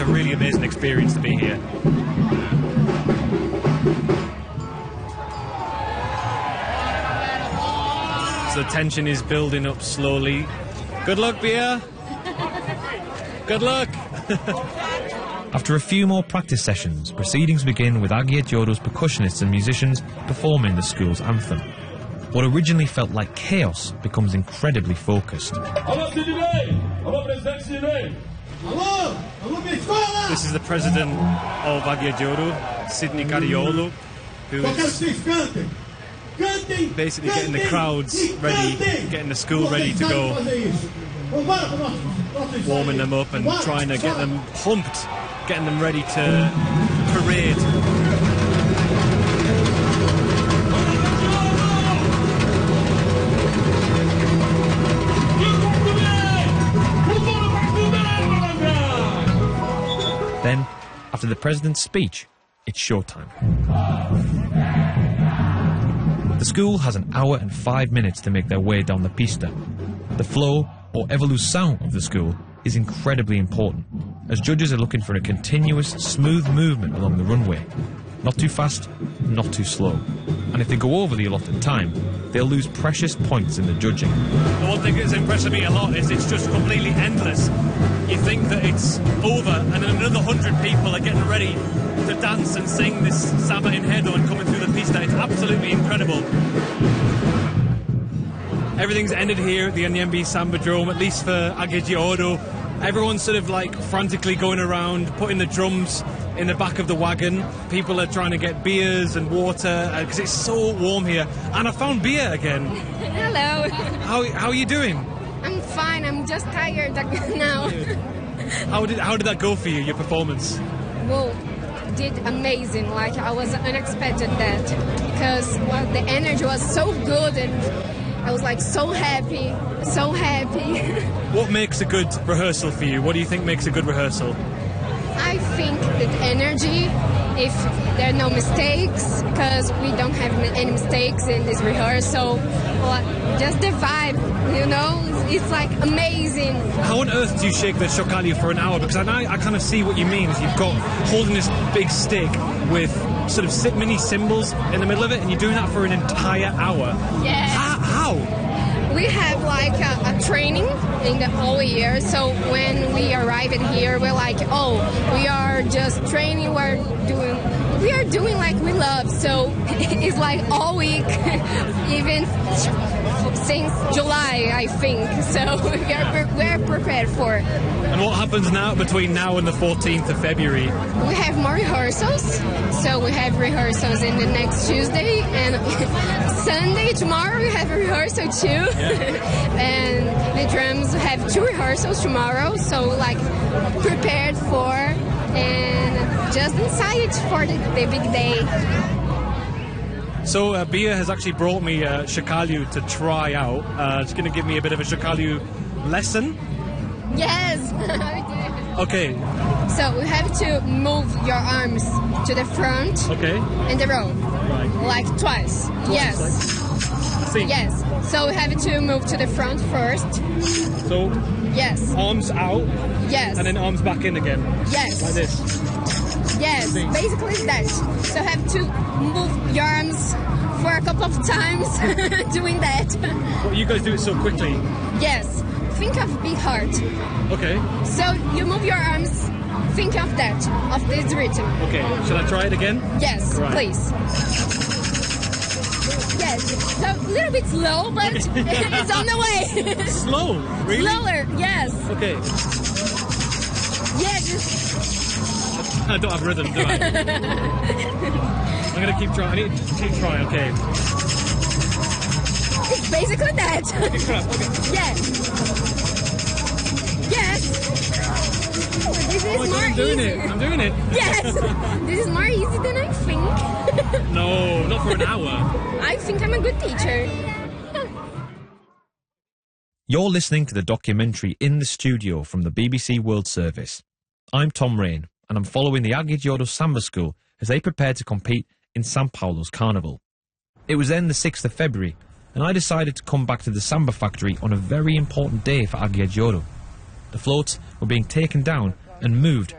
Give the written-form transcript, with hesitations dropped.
a really amazing experience to be here. So the tension is building up slowly. Good luck, Bia! Good luck! After a few more practice sessions, proceedings begin with Agia Djodo's percussionists and musicians performing the school's anthem. What originally felt like chaos becomes incredibly focused. This is the president of Agia Djodo, Sidney Cariolo, who is basically getting the crowds ready, getting the school ready to go, warming them up and trying to get them pumped, getting them ready to parade. Then, after the president's speech, it's showtime. The school has an hour and 5 minutes to make their way down the pista. The flow, or evolução, of the school is incredibly important, as judges are looking for a continuous, smooth movement along the runway. Not too fast, not too slow. And if they go over the allotted time, they'll lose precious points in the judging. The one thing that's impressed me a lot is it's just completely endless. You think that it's over and then another 100 people are getting ready to dance and sing this Samba Enredo and coming through the pista. It's absolutely incredible. Everything's ended here at the Anhembi Sambadrome, at least for Agia Djodo. Everyone's sort of like frantically going around, putting the drums in the back of the wagon. People are trying to get beers and water because it's so warm here. And I found Bia again. Hello. How are you doing? I'm fine. I'm just tired now. How did that go for you, your performance? Well, did amazing. Like, I was unexpected that because the energy was so good and I was like so happy, so happy. What makes a good rehearsal for you? What do you think makes a good rehearsal? I think that energy, if there are no mistakes, because we don't have any mistakes in this rehearsal, just the vibe, you know, it's like amazing. How on earth do you shake the chocalho for an hour? Because I kind of see what you mean. You've got holding this big stick with sort of mini cymbals in the middle of it, and you're doing that for an entire hour. Yeah. How? We have like a training in the whole year, so when we arrive in here, we're like, oh, we are just training, we are doing like we love, so it's like all week, even since July, I think, so we're prepared for it. And what happens now between now and the 14th of February? We have more rehearsals, so we have rehearsals in the next Tuesday, and Sunday, tomorrow we have a rehearsal too. Yeah. And the drums have 2 rehearsals tomorrow, so like prepared for and just excited for the big day. So Bia has actually brought me a chocalho to try out. She's going to give me a bit of a chocalho lesson. Yes. Okay. So we have to move your arms to the front. Okay. In the row. Right. Like twice. Yes. Like, yes. So we have to move to the front first. So. Yes. Arms out. Yes. And then arms back in again. Yes. Like this. Yes. Basically that. So you have to move your arms for a couple of times doing that. Well, you guys do it so quickly. Yes. Think of big heart. Okay. So you move your arms, think of that, of this rhythm. Okay. Shall I try it again? Yes, right. Please. Yes. So a little bit slow, but it's on the way. Slow? Really? Slower, yes. Okay. Yeah, I don't have rhythm, do I? I'm going to keep trying. I need to keep trying, okay. It's basically that. Okay. Yes. Yes. This is more I'm doing easy. it. I'm doing it. Yes. This is more easy than I think. No, not for an hour. I think I'm a good teacher. You're listening to the documentary In the Studio from the BBC World Service. I'm Tom Rain, and I'm following the Agia Djodo Samba School as they prepare to compete in São Paulo's Carnival. It was then the 6th of February, and I decided to come back to the Samba factory on a very important day for Agia Djodo. The floats were being taken down and moved